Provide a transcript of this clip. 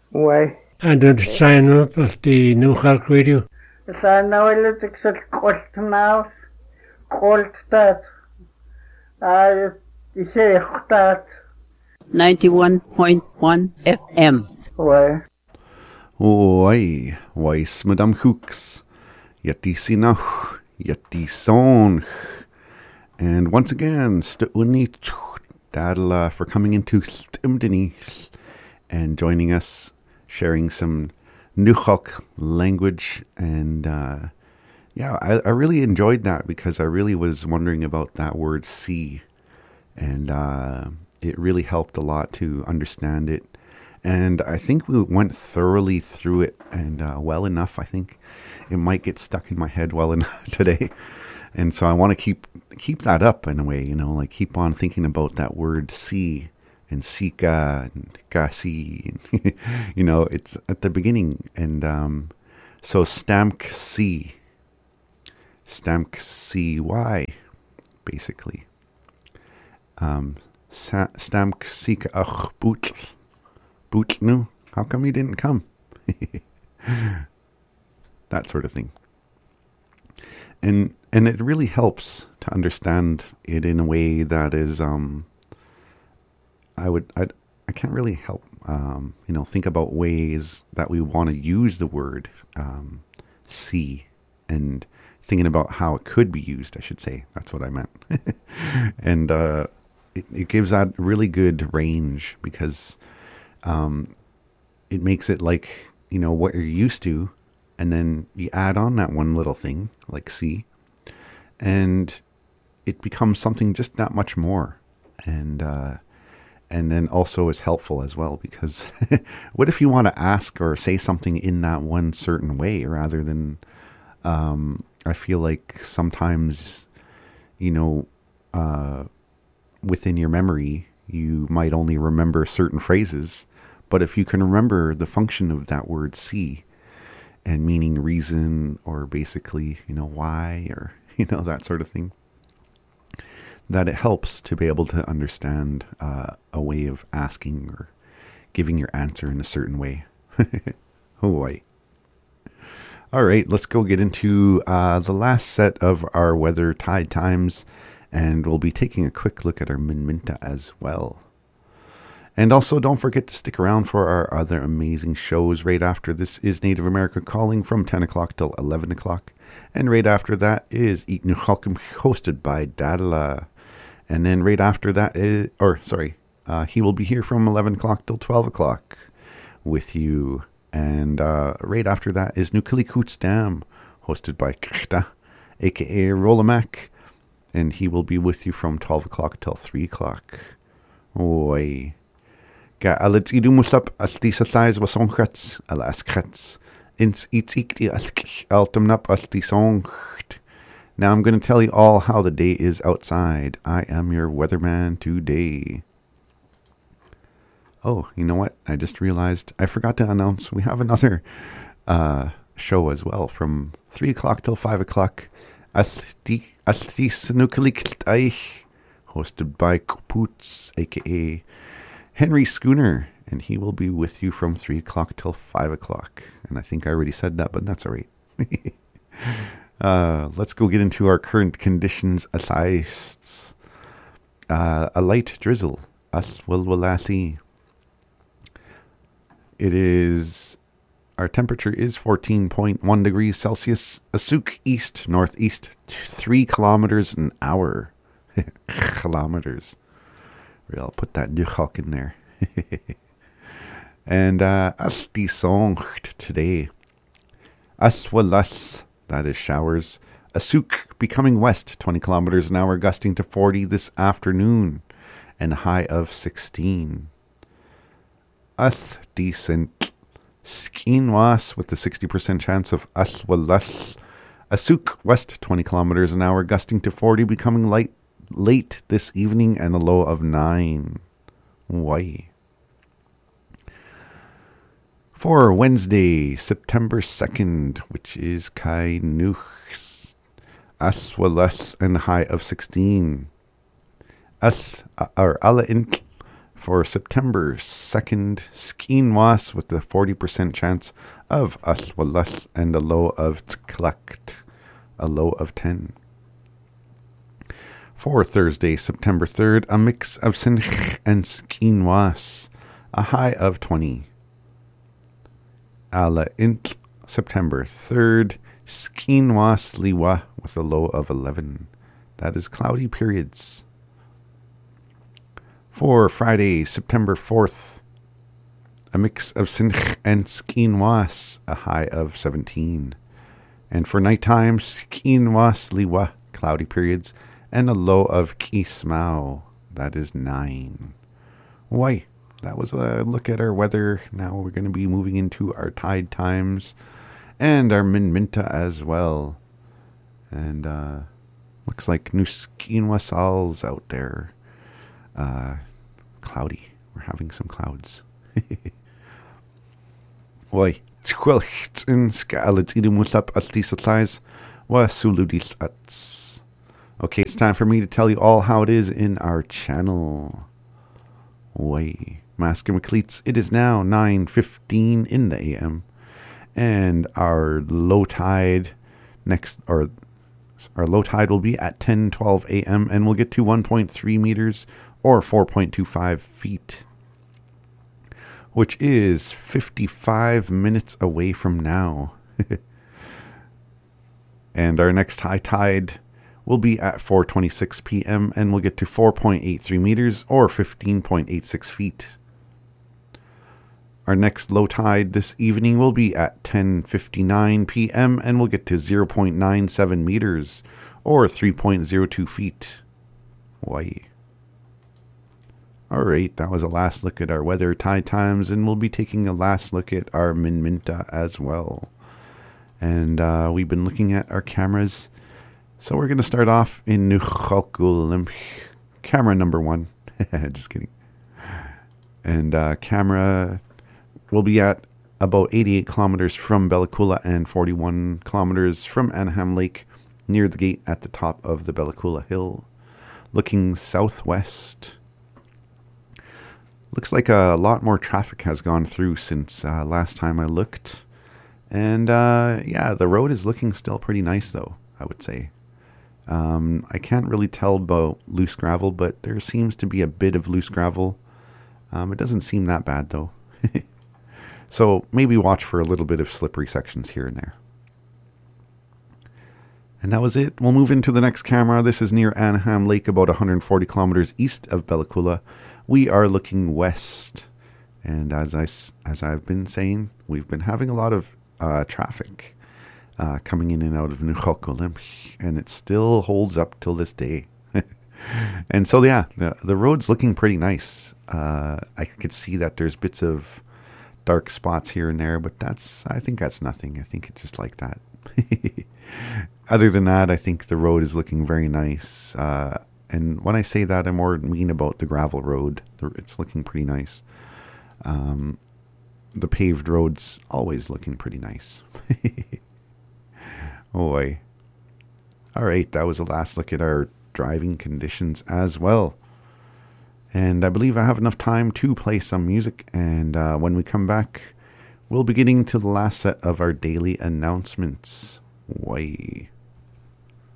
Why? And the sign up of the New Hulk Radio. Sana wala tiksal kolt mouse, kolt that. Ishe that. 91.1 FM. Why? Oi, Weiss Madame Hooks, Yeti Sinach, Yeti Sonch. And once again, Stuni Dadla for coming into Stimdenis and joining us, sharing some Newchalk language. And I really enjoyed that because I really was wondering about that word see. And it really helped a lot to understand it. And I think we went thoroughly through it and well enough. I think it might get stuck in my head well enough today. And so I want to keep that up in a way, like keep on thinking about that word see and sika and kasi. It's at the beginning. And so stamk see, why, basically. Stamk sika ach boot. Bootnu, how come you didn't come? That sort of thing. And it really helps to understand it in a way that is I can't really help think about ways that we want to use the word see, and thinking about how it could be used, I should say. That's what I meant. And it gives that really good range because it makes it like, what you're used to, and then you add on that one little thing, like see, and it becomes something just that much more. And then also it's helpful as well, because what if you want to ask or say something in that one certain way, rather than, I feel like sometimes, within your memory, you might only remember certain phrases. But if you can remember the function of that word see, and meaning reason, or basically, why, or, that sort of thing, that it helps to be able to understand a way of asking or giving your answer in a certain way. Oh, boy. All right, let's go get into the last set of our weather tide times, and we'll be taking a quick look at our Minminta as well. And also, don't forget to stick around for our other amazing shows. Right after this is Native America Calling from 10 o'clock till 11 o'clock. And right after that is Eat Newchalkum, hosted by Dadala. And then right after that is, he will be here from 11 o'clock till 12 o'clock with you. And right after that is Nukilikoots Dam, hosted by Krita, a.k.a. Rolamak. And he will be with you from 12 o'clock till 3 o'clock. Oi. Ga alits idumusap asti sa size wasongrats alaskrats ins itikti altumnap asti songt. Now I'm going to tell you all how the day is outside. I am your weatherman today. Oh, you know what? I just realized I forgot to announce we have another show as well from 3 o'clock till 5 o'clock. Asti Snukalik, hosted by Kupoots, a.k.a. Henry Schooner, and he will be with you from 3 o'clock till 5 o'clock. And I think I already said that, but that's all right. Let's go get into our current conditions. A light drizzle. Aswilwalasi. Our temperature is 14.1 degrees Celsius. Asuk east, northeast, 3 kilometers an hour. Kilometers. I'll put that Newchalk in there. And asti songt today. Aswalas, that is showers. Asuk becoming west, 20 kilometers an hour, gusting to 40 this afternoon, and a high of 16. As decent. Skinwas with the 60% chance of aswalas. Asuk west, 20 kilometers an hour, gusting to 40, becoming late this evening, and a low of 9. Why? For Wednesday, September 2nd, which is Kai Nuchs, Aswalas, and high of 16. Ala int For September 2nd, Skeenwas with a 40% chance of Aswalas and a low of Tklakt, a low of 10. For Thursday, September 3rd, a mix of Sinch and Skeenwas, a high of 20. Ala Int, September 3rd, Skeenwas Liwa with a low of 11. That is cloudy periods. For Friday, September 4th, a mix of Sinch and Skeenwas, a high of 17. And for nighttime, Skeenwas Liwa, cloudy periods, and a low of Kismau, that is 9. Why, that was a look at our weather. Now we're going to be moving into our tide times and our Minminta as well. And looks like New Skeenwasal's out there. Cloudy. We're having some clouds. Oi, tchwelchtin skaalatidumusap atlisatlais wa suludis ats. Okay, it's time for me to tell you all how it is in our channel. Oi, Mask and McCleats, it is now 9:15 in the AM, and our low tide our low tide will be at 10:12 a.m. and we'll get to 1.3 meters or 4.25 feet, which is 55 minutes away from now. And our next high tide will be at 4:26 p.m. and we'll get to 4.83 meters or 15.86 feet. Our next low tide this evening will be at 10:59 p.m. and we'll get to 0.97 meters or 3.02 feet. Why? Alright, that was a last look at our weather tide times, and we'll be taking a last look at our Minminta as well. And we've been looking at our cameras. So we're going to start off in Nuchalkulim, camera number 1. Just kidding. And camera will be at about 88 kilometers from Bella Coola and 41 kilometers from Anaheim Lake, near the gate at the top of the Bella Coola Hill, looking southwest. Looks like a lot more traffic has gone through since last time I looked. And yeah, the road is looking still pretty nice though, I would say. I can't really tell about loose gravel, but there seems to be a bit of loose gravel. It doesn't seem that bad though. So maybe watch for a little bit of slippery sections here and there. And that was it. We'll move into the next camera. This is near Anaheim Lake, about 140 kilometers east of Bella Coola. We are looking west. And as I've been saying, we've been having a lot of traffic coming in and out of Nuchalkulim, and it still holds up till this day. And so yeah, the road's looking pretty nice. I could see that there's bits of dark spots here and there, but I think that's nothing. I think it's just like that. Other than that, I think the road is looking very nice. And when I say that, I more mean about the gravel road. It's looking pretty nice. The paved road's always looking pretty nice. Oh boy. Alright, that was the last look at our driving conditions as well. And I believe I have enough time to play some music. And when we come back, we'll be getting to the last set of our daily announcements. Way.